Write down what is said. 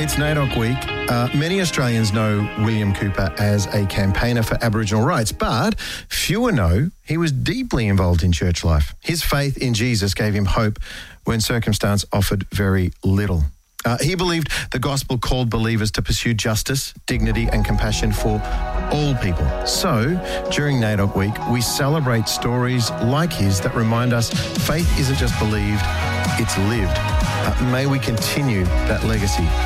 It's NAIDOC Week. Many Australians know William Cooper as a campaigner for Aboriginal rights, but fewer know he was deeply involved in church life. His faith in Jesus gave him hope when circumstance offered very little. He believed the gospel called believers to pursue justice, dignity and compassion for all people. So, during NAIDOC Week, we celebrate stories like his that remind us faith isn't just believed, it's lived. May we continue that legacy.